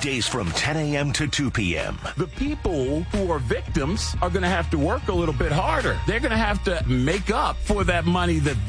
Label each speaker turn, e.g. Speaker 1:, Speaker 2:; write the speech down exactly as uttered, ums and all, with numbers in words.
Speaker 1: Weekdays from ten a.m. to two p.m.
Speaker 2: The people who are victims are going to have to work a little bit harder. They're going to have to make up for that money that